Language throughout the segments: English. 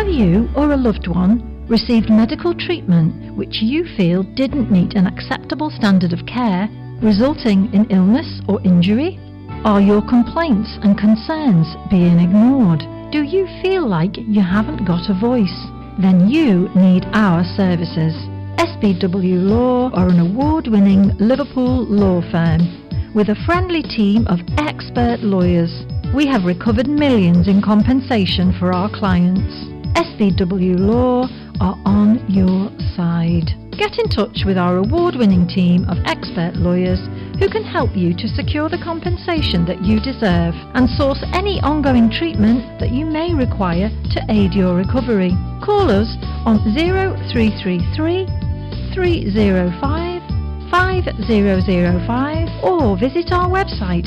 Have you or a loved one received medical treatment which you feel didn't meet an acceptable standard of care, resulting in illness or injury? Are your complaints and concerns being ignored? Do you feel like you haven't got a voice? Then you need our services. SBW Law are an award-winning Liverpool law firm with a friendly team of expert lawyers. We have recovered millions in compensation for our clients. SBW Law are on your side. Get in touch with our award-winning team of expert lawyers who can help you to secure the compensation that you deserve and source any ongoing treatment that you may require to aid your recovery. Call us on 0333 305 5005 or visit our website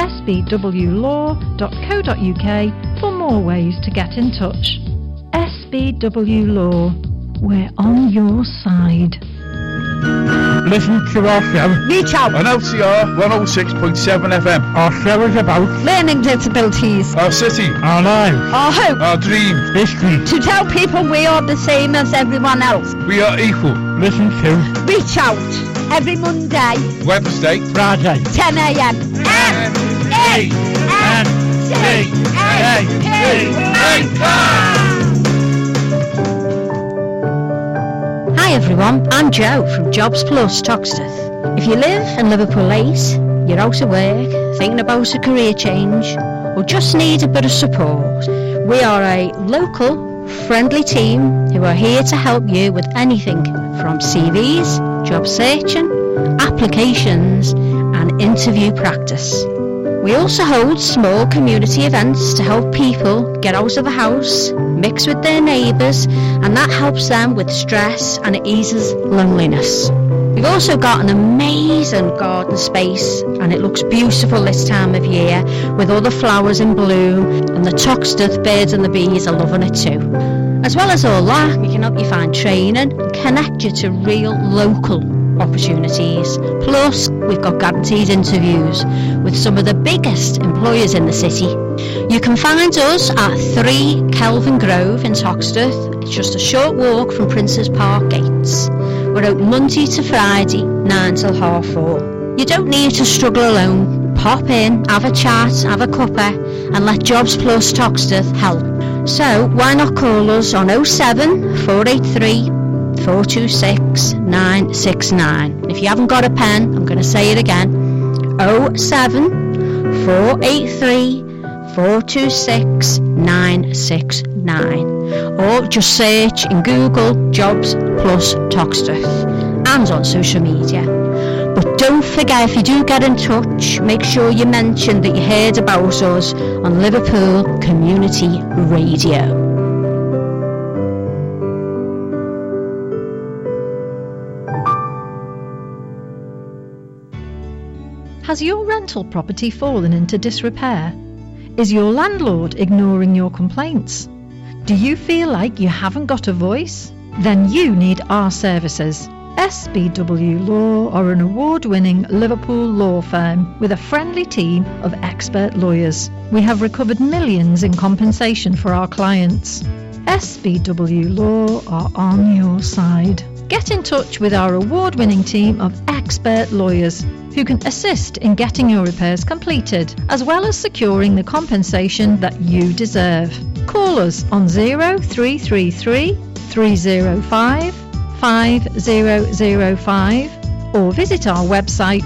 sbwlaw.co.uk for more ways to get in touch. SBW Law, we're on your side. Listen to our show. Reach out on LCR 106.7 FM. Our show is about learning disabilities, our city, our lives, our hope, our dreams, history. To tell people we are the same as everyone else. We are equal. Listen to Reach Out every Monday, Wednesday, Friday, 10 a.m. Hi everyone, I'm Jo from Jobs Plus Toxteth. If you live in Liverpool 8, you're out of work, thinking about a career change, or just need a bit of support, we are a local, friendly team who are here to help you with anything from CVs, job searching, applications and interview practice. We also hold small community events to help people get out of the house, mix with their neighbours, and that helps them with stress and it eases loneliness. We've also got an amazing garden space and it looks beautiful this time of year with all the flowers in bloom, and the Toxteth birds and the bees are loving it too. As well as all that, we can help you find training and connect you to real local opportunities. Plus, we've got guaranteed interviews with some of the biggest employers in the city. You can find us at 3 Kelvin Grove in Toxteth. It's just a short walk from Princes Park gates. We're open Monday to Friday, 9 till 4:30. You don't need to struggle alone. Pop in, have a chat, have a cuppa, and let Jobs Plus Toxteth help. So why not call us on 07 483 426 969. If you haven't got a pen, I'm going to say it again. 07 483 426 969. Or just search in Google Jobs Plus Toxteth and on social media. But don't forget, if you do get in touch, make sure you mention that you heard about us on Liverpool Community Radio. Has your rental property fallen into disrepair? Is your landlord ignoring your complaints? Do you feel like you haven't got a voice? Then you need our services. SBW Law are an award-winning Liverpool law firm with a friendly team of expert lawyers. We have recovered millions in compensation for our clients. SBW Law are on your side. Get in touch with our award-winning team of expert lawyers who can assist in getting your repairs completed, as well as securing the compensation that you deserve. Call us on 0333 305 5005 or visit our website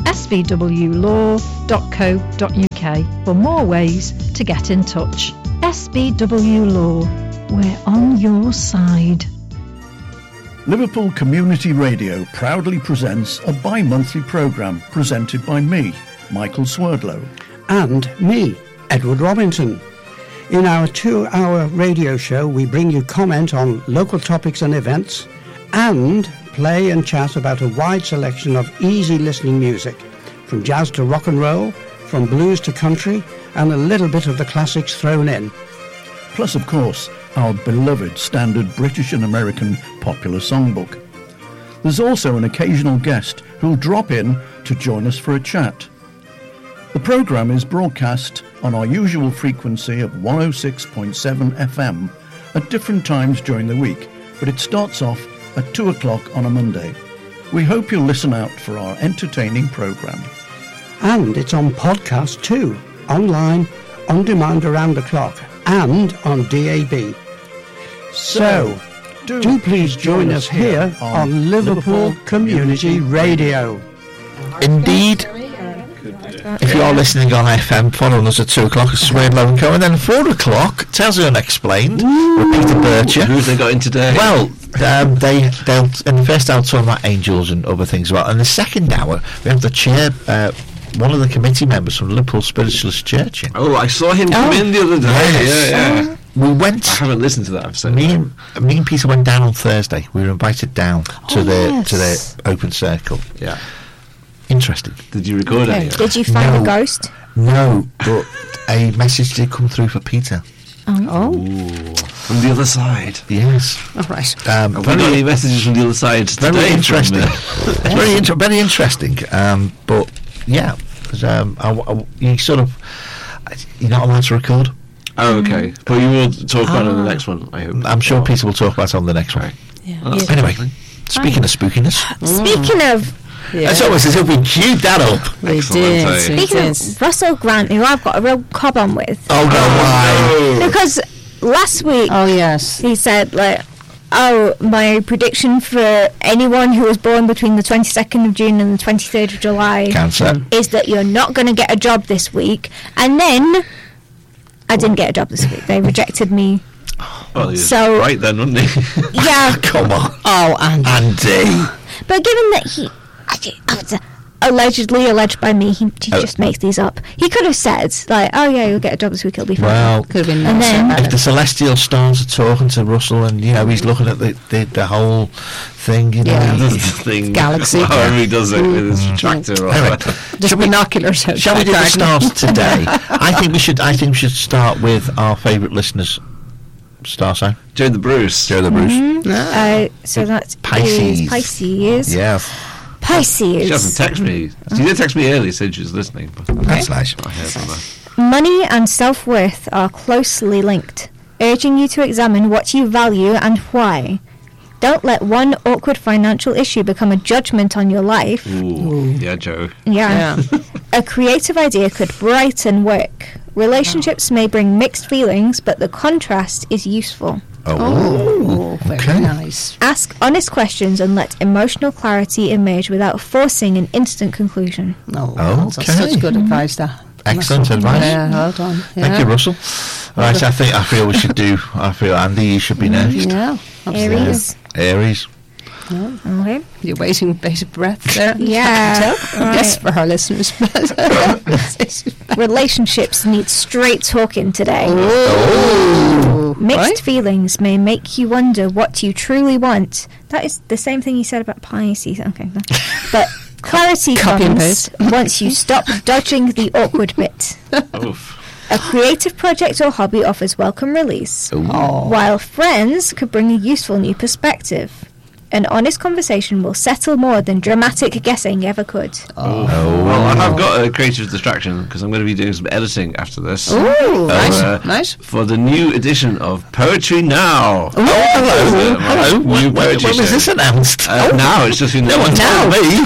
sbwlaw.co.uk for more ways to get in touch. SBW Law, we're on your side. Liverpool Community Radio proudly presents a bi-monthly programme presented by me, Michael Swerdlow. And me, Edward Robinson. In our 2-hour radio show, we bring you comment on local topics and events and play and chat about a wide selection of easy listening music, from jazz to rock and roll, from blues to country, and a little bit of the classics thrown in. Plus, of course, our beloved standard British and American popular songbook. There's also an occasional guest who'll drop in to join us for a chat. The programme is broadcast on our usual frequency of 106.7 FM at different times during the week, but it starts off at 2 o'clock on a Monday. We hope you'll listen out for our entertaining programme. And it's on podcast too, online, on demand around the clock, and on DAB. So, do please join us here on Liverpool Community Radio. Indeed. If you are listening on FM, following us at 2 o'clock, it's Wayne Lowe & Co. And then 4 o'clock, Tales of the Unexplained, with Peter Bircher. Who have they got in today? Well, they'll in the first hour talk about angels and other things as well. And the second hour, we have the chair, one of the committee members from Liverpool Spiritualist Church. Oh, I saw him come in the other day. Yes. Yeah. We went. I haven't listened to that episode. Me and Peter went down on Thursday. We were invited down to the open circle. Yeah. Interesting. Did you record it? Did you find a ghost? No, but a message did come through for Peter. Ooh, from the other side. Yes. All right. Have we got any messages from the other side today? Very interesting. Very interesting. But yeah, you sort of you're not allowed to record. Oh, okay. But you will talk about it on the next one, I hope. I'm sure Peter will talk about it on the next one. Yeah. Anyway, speaking of spookiness. Speaking of... It's almost as if we queued that up. We did. Speaking of Russell Grant, who I've got a real cob on with. Oh, no, why? Because last week... Oh, yes. He said, my prediction for anyone who was born between the 22nd of June and the 23rd of July... Cancer. ...is that you're not going to get a job this week. And then... I didn't get a job this week. They rejected me. Well, he was right then, wasn't he? Yeah. Come on. Oh, Andy. But given that he... alleged by me, he just makes these up. He could have said, you'll get a job this week, it'll be fine. Well, could have been. And then... If the celestial stars are talking to Russell and, he's looking at the whole thing, He does the thing. Galaxy. However he does it with his retractor. Anyway, Just binoculars. Shall we do the stars today? I think we should start with our favourite listeners' star sign. Joe the Bruce. Joe the Bruce. Mm-hmm. So that's Pisces. Pisces. Yeah. Pisces. She hasn't texted me. She did text me earlier, said she was listening. But That's nice. I heard from her. Money and self-worth are closely linked, urging you to examine what you value and why. Don't let one awkward financial issue become a judgment on your life. Ooh. Yeah, Joe. Yeah. A creative idea could brighten work. Relationships may bring mixed feelings, but the contrast is useful. Oh, very nice. Ask honest questions and let emotional clarity emerge without forcing an instant conclusion. That's such good advice, that. Excellent advice. Yeah, well done. Yeah. Thank you, Russell. Right, I feel we should do. I feel Andy, you should be next. Yeah. Aries. Yeah. Okay. You're waiting with bated breath there. Yeah. Right. Yes, for our listeners. Relationships need straight talking today. Oh. Mixed feelings may make you wonder what you truly want. That is the same thing you said about Pisces. Okay. But clarity comes once you stop dodging the awkward bit. Oof. A creative project or hobby offers welcome release, Oh. while friends could bring a useful new perspective. An honest conversation will settle more than dramatic guessing ever could. Well, I have got a creative distraction because I'm going to be doing some editing after this. Ooh, nice. For the new edition of Poetry Now. Hello. New When poetry was show. this announced? Now, it's just been... No one told me.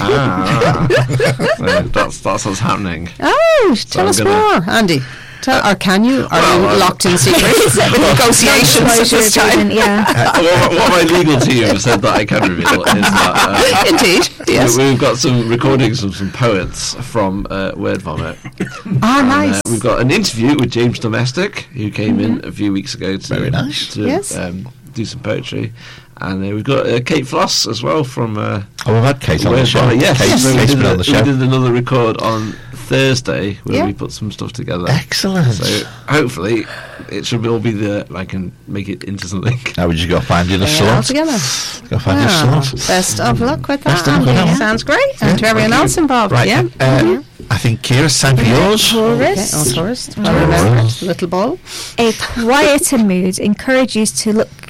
That's what's happening. Oh, tell us more, Andy. Or can you? Are you locked in secret negotiations at this time? What my legal team have said that I can reveal is that indeed, yes. We've got some recordings of some poets from Word Vomit. Nice. We've got an interview with James Domestic, who came in a few weeks ago to do some poetry. And we've got Kate Floss as well from... we've had Kate on the show. Yes, Kate's been on the show. We did another record on Thursday where we put some stuff together. Excellent. So hopefully it should all be there. I can make it into something. Now we just got to find you the slot. All together. Go find your slot. Best of luck with that. Best of luck with that one. Sounds great. And to everyone else involved. Right. Yeah. I think Kira, it's time for yours. Taurus. Taurus. I remember it. Little ball. A quieter mood encourages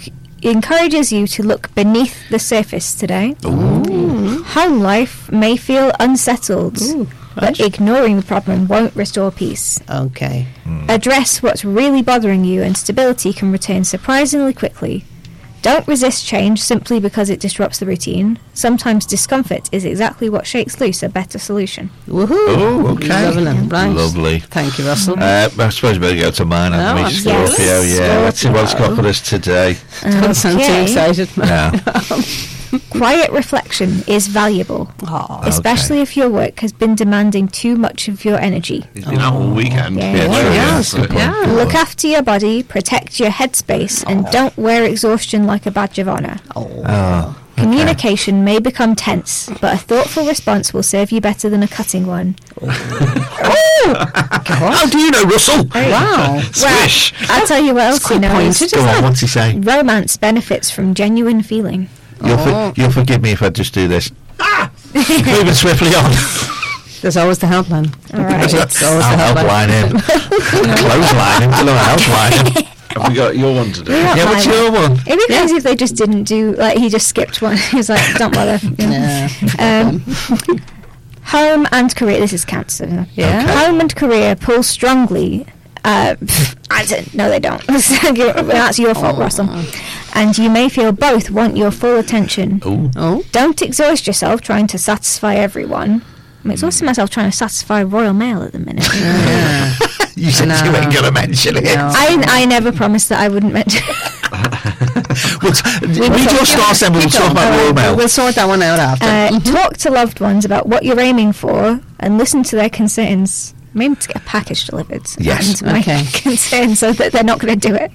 you to look beneath the surface today. Ooh. Home life may feel unsettled. but ignoring the problem won't restore peace. Okay. Address what's really bothering you, and stability can return surprisingly quickly. Don't resist change simply because it disrupts the routine. Sometimes discomfort is exactly what shakes loose a better solution. Woohoo! Oh, okay. Lovely. Thank you, Russell. I suppose we better go to mine, haven't we? Scorpio, yeah. Let's see what it's got for us today. Don't sound too excited. Yeah. Quiet reflection is valuable, especially if your work has been demanding too much of your energy. He's been out all weekend. Look after your body, protect your headspace, and don't wear exhaustion like a badge of honour. Communication may become tense, but a thoughtful response will serve you better than a cutting one. How do you know, Russell? Wow. Swish. Well, I'll tell you what else you know. Go on, what's he saying? Romance benefits from genuine feeling. You'll forgive me if I just do this. Moving swiftly on. There's always the helpline. All right. It's always the helpline him. Clothesline him. Helpline him. Have we got your one today? Yeah, what's your one? It'd be crazy if they just didn't do, like, he just skipped one. He was like, don't bother. Home and career, this is Cancer. Yeah. Okay. Home and career pull strongly. No, they don't. That's your fault, Russell. And you may feel both want your full attention. Don't exhaust yourself trying to satisfy everyone. I'm exhausting myself trying to satisfy Royal Mail at the minute. You said you weren't going to mention it. I never promised that I wouldn't mention it. We just start and we'll talk about Royal Mail. We'll sort that one out after. Talk to loved ones about what you're aiming for and listen to their concerns. I'm aiming to get a package delivered. Yes. And my concern so that they're not going to do it.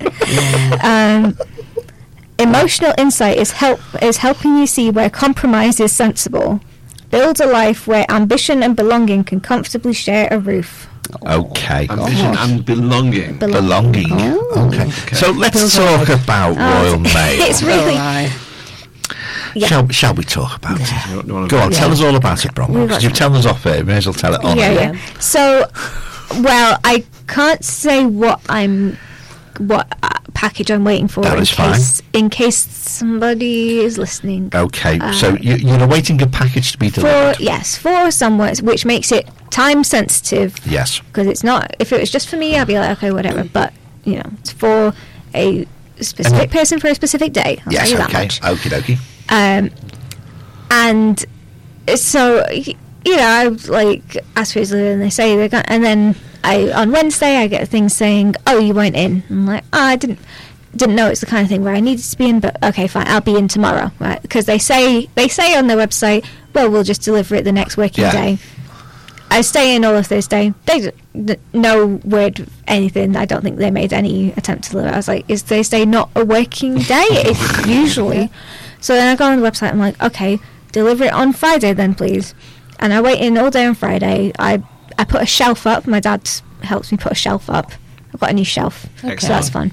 Emotional insight is helping you see where compromise is sensible. Build a life where ambition and belonging can comfortably share a roof. Okay. Ambition and belonging. Belonging. Okay. So let's talk about Royal Mail. It's really... Shall we talk about it? Go on, tell us all about it, Bronwyn. Because you've told us off here, we may as well tell it on here. So, well, I can't say what package I'm waiting for in case somebody is listening. Okay, so you're awaiting a package to be delivered? For someone, which makes it time sensitive. Yes. Because it's not, if it was just for me, I'd be like, okay, whatever. But, it's for a specific person for a specific day. I'll tell you that much. Okie dokie. And so, I ask for his and they say they're going, and then on Wednesday I get a thing saying, oh, you weren't in. I'm like, I didn't know it's the kind of thing where I needed to be in, but okay, fine, I'll be in tomorrow, right? Because they say on their website, well, we'll just deliver it the next working day. I stay in all of Thursday. No word of anything. I don't think they made any attempt to deliver. I was like, is Thursday not a working day? It's usually. So then I go on the website, I'm like, okay, deliver it on Friday then, please. And I wait in all day on Friday. I put a shelf up. My dad helps me put a shelf up. I've got a new shelf, so that's fun.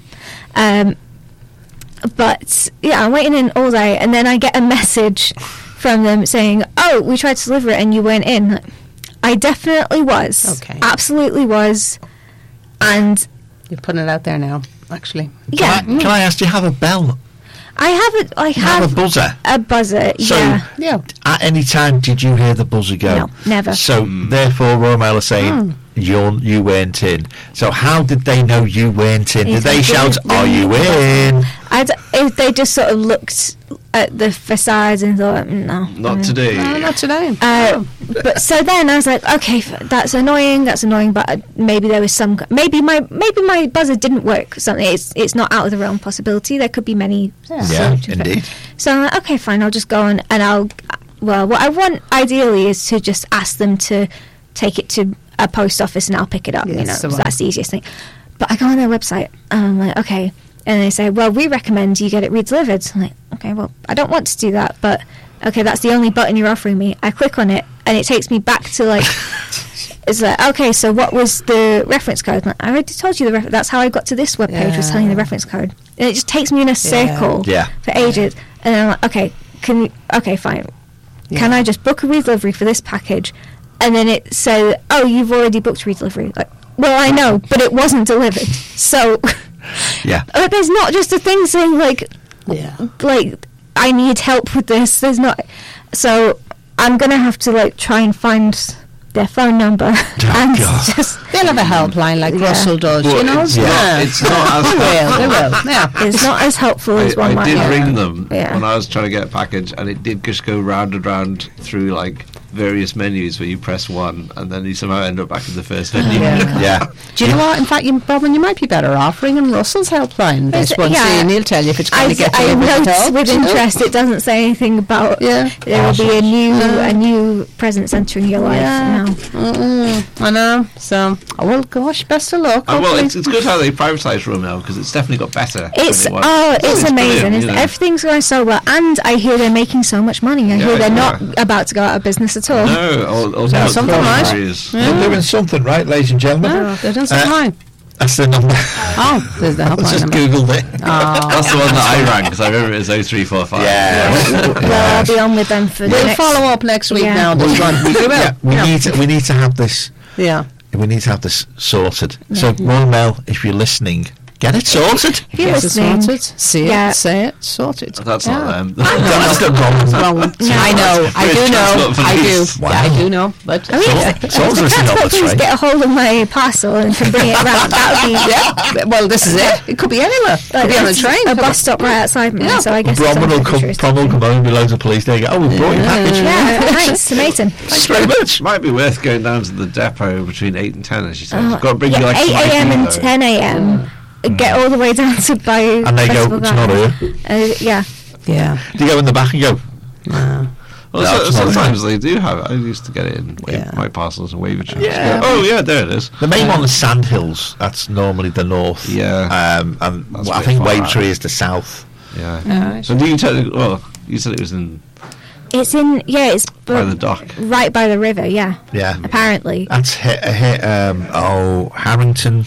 But, I'm waiting in all day, and then I get a message from them saying, oh, we tried to deliver it and you weren't in. I definitely was. Okay. Absolutely was. And... You're putting it out there now, actually. Yeah. Can I ask, do you have a bell? I have a buzzer. A buzzer, so at any time did you hear the buzzer go? No, never. So therefore Royal Mail are saying you weren't in. So how did they know you weren't in? Did they shout, are you in? If they just sort of looked at the facade and thought, no. Not today. No, not today. But so then I was like, okay, that's annoying, but maybe there was some, maybe my buzzer didn't work or something. It's not out of the realm of possibility. There could be many. Yeah, indeed. So I'm like, okay, fine, I'll just go on and what I want ideally is to just ask them to take it to a post office and I'll pick it up, so that's the easiest thing. But I go on their website and I'm like, okay, and they say, well, we recommend you get it re-delivered. So I'm like, okay, well, I don't want to do that, but okay, that's the only button you're offering me. I click on it and it takes me back to it's like, okay, so what was the reference code? Like, I already told you that's how I got to this webpage, was telling the reference code. And it just takes me in a circle for ages. And then I'm like, okay, fine. Yeah. Can I just book a re-delivery for this package? And then it said, oh, you've already booked re-delivery. Like, well, I know, but it wasn't delivered. So, there's not just a thing saying, I need help with this. There's not. So, I'm going to have to, try and find their phone number, and just they'll have a helpline like Russell does. Well, you know, it's not as they will. Yeah, it's not as helpful as one might. I did ring them when I was trying to get a package, and it did just go round and round through like various menus where you press one and then you somehow end up back in the first menu. Do you know what? In fact, Robin, you might be better off ringing Russell's helpline this one, and he'll tell you if it's going to get delivered at all. I noticed with interest it doesn't say anything about there will be a new presence entering your life now. I know. So, well, gosh, best of luck. Well, it's good how they privatised Royal because it's definitely got better. It's amazing. Isn't it? Everything's going so well, and I hear they're making so much money. I hear they're not about to go out of business at all. No, something right. They're doing something right, ladies and gentlemen. They're doing something right. That's the number. There's the helpline. I just googled it. That's the one that I rang because I remember it was 0345. Well, I'll be on with them for. We'll follow up next week now. This one. We need to have this. Yeah. We need to have this sorted. So, Royal Mail, if you're listening, get it sorted. If you're listening, see it, say it, sorted. That's not them. That's the wrong. I know. I do know. I do. Wow. I do know. But I mean, someone's listening on the please train. get a hold of my parcel and can bring it around. That would be well, this is it. It could be anywhere. It could be on a train. A bus stop right outside me. So I guess Brom will come home with loads of police. There you go. Oh, we've brought your package. Yeah, thanks, amazing. Thanks very much. Might be worth going down to the depot between 8 and 10, as she said. You've got to bring you like 8 a.m. and 10 a.m. Get all the way down to buy. And they go, it's not here. Yeah. Do you go in the back and go? No. Well, sometimes they do have it. I used to get it in my parcels in Wavertree. Yeah. Oh, yeah, there it is. The main one is Sandhills. That's normally the north. Yeah. And I think Wavertree is the south. Yeah. So do you tell? Well, you said it was in. It's in. Yeah, it's by the dock. Right by the river. Yeah. Apparently. That's Harrington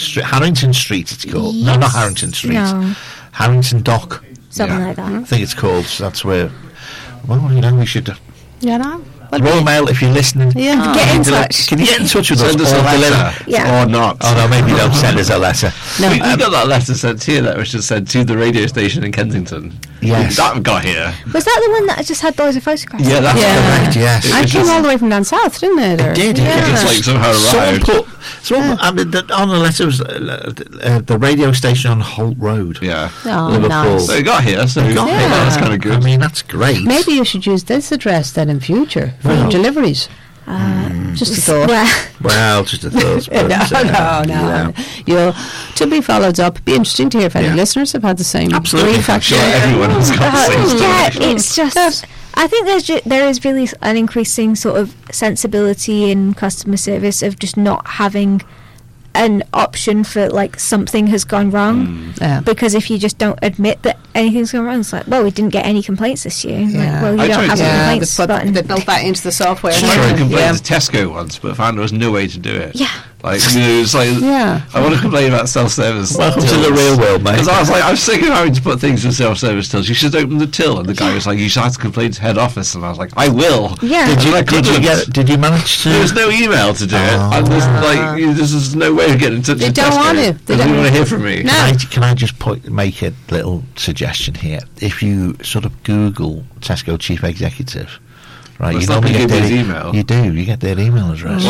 Street. It's called. Yes. No, not Harrington Street. No. Harrington Dock. Something like that. I think it's called. So that's where. Well, you know, we should. No. Royal Mail, if you're listening, get in touch. Can you get in touch with us? Send us a letter, or not? Oh no, maybe don't send us a letter. No, we got that letter sent here that was just sent to the radio station in Kensington. Yes, that got here. Was that the one that just had loads of photographs? Yeah, that's correct. Yes, I came all the way from down south, didn't it? It did. It's like somehow arrived. On the letter was the radio station on Holt Road. Yeah, Liverpool. Nice. So it got here. That's kind of good. I mean, that's great. Maybe you should use this address then in future for deliveries. Just a thought. Well, just a thought. No. You'll to be followed up. Be interesting to hear if any listeners have had the same. Absolutely. I'm sure everyone has got the same story. Yeah, it's just. I think there is really an increasing sort of sensibility in customer service of just not having an option for like something has gone wrong, because if you just don't admit that anything's gone wrong, it's like, well, we didn't get any complaints this year. Like, well, you don't have a complaints button. They built that into the software. I tried to complain to Tesco once, but found there was no way to do it. Yeah. Like, it was like, I want to complain about self-service. Welcome to the real world, mate. Because I was like, I'm sick of having to put things in self-service tills. You should open the till. And the guy was like, you should have to complain to head office. And I was like, I will. Yeah. Did you manage to? There was no email to do it. And there's no way of getting in touch with Tesco. They don't want to. They don't want to hear from me. No. Can I just make a little suggestion here? If you sort of Google Tesco Chief Executive, right, you normally get their email. You do. You get their email address.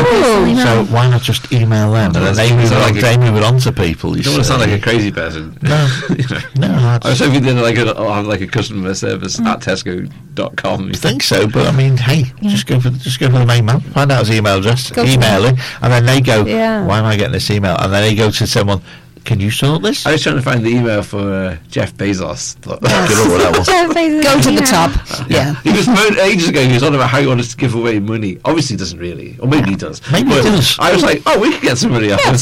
So why not just email them? And then they move it on to people. You don't want to sound like a crazy person. No. I was hoping they'd like a customer service at Tesco.com. I think so, but I mean, hey, just go for the main man. Find out his email address, email it, and then they go, why am I getting this email? And then they go to someone. Can you sort this? I was trying to find the email for Jeff Bezos. Jeff Bezos. Go to the top. Yeah. He was ages ago. He was on about how he wanted to give away money. Obviously, he doesn't really, or maybe he does. Maybe he does. I was like, we could get some money off this.